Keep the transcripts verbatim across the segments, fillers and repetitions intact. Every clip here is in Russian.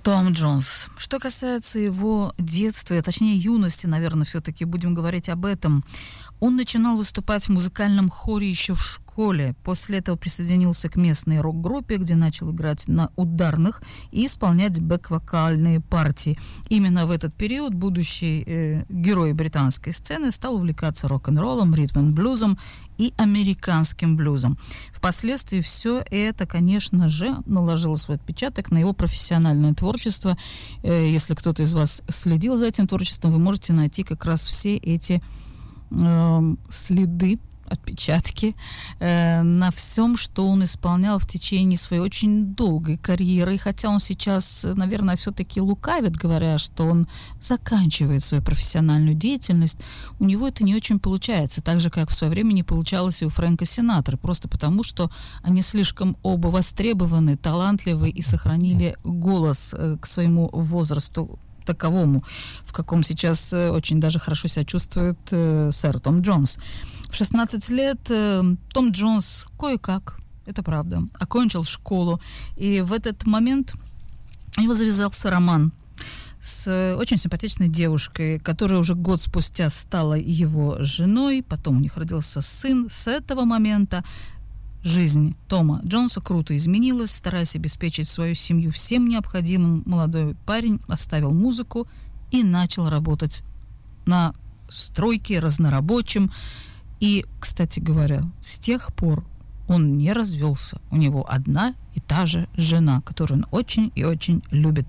Том Джонс. Что касается его детства, точнее юности, наверное, все-таки будем говорить об этом. Он начинал выступать в музыкальном хоре еще в школе. После этого присоединился к местной рок-группе, где начал играть на ударных и исполнять бэк-вокальные партии. Именно в этот период будущий э, герой британской сцены стал увлекаться рок-н-роллом, ритм-н-блюзом и американским блюзом. Впоследствии все это, конечно же, наложило свой отпечаток на его профессиональное творчество. Э, если кто-то из вас следил за этим творчеством, вы можете найти как раз все эти э, следы, отпечатки э, на всем, что он исполнял в течение своей очень долгой карьеры. И хотя он сейчас, наверное, все-таки лукавит, говоря, что он заканчивает свою профессиональную деятельность, у него это не очень получается, так же, как в свое время не получалось и у Фрэнка Синатры, просто потому, что они слишком оба востребованы, талантливы и сохранили голос э, к своему возрасту таковому, в каком сейчас э, очень даже хорошо себя чувствует э, сэр Том Джонс. В шестнадцать лет э, Том Джонс кое-как, это правда, окончил школу, и в этот момент у него завязался роман с очень симпатичной девушкой, которая уже год спустя стала его женой, потом у них родился сын. С этого момента жизнь Тома Джонса круто изменилась. Стараясь обеспечить свою семью всем необходимым, молодой парень оставил музыку и начал работать на стройке разнорабочим. И, кстати говоря, с тех пор он не развелся. У него одна и та же жена, которую он очень и очень любит.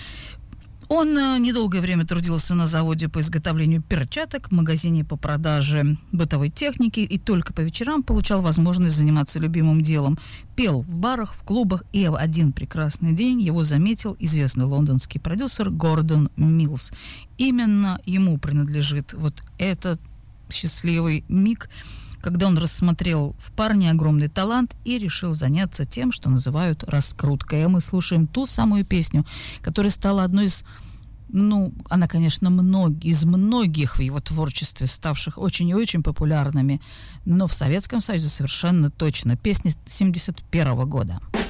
Он недолгое время трудился на заводе по изготовлению перчаток, в магазине по продаже бытовой техники и только по вечерам получал возможность заниматься любимым делом. Пел в барах, в клубах, и в один прекрасный день его заметил известный лондонский продюсер Гордон Миллс. Именно ему принадлежит вот этот счастливый миг, когда он рассмотрел в парне огромный талант и решил заняться тем, что называют раскруткой. А мы слушаем ту самую песню, которая стала одной из, ну, она, конечно, мног, из многих в его творчестве, ставших очень и очень популярными, но в Советском Союзе совершенно точно. Песня семьдесят первого года.